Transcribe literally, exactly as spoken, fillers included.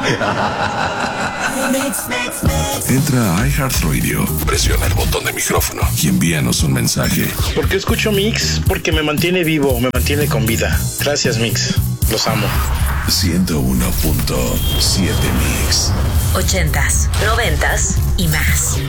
Entra a iHeartRadio, presiona el botón de micrófono y envíanos un mensaje. ¿Por qué escucho Mix? Porque me mantiene vivo, me mantiene con vida. Gracias, Mix. Los amo. ciento uno punto siete Mix. Ochentas, noventas y más.